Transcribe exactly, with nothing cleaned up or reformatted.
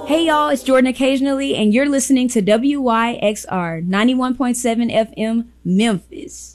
Hey y'all, it's Jordan Occasionally, and you're listening to W Y X R ninety-one point seven F M Memphis.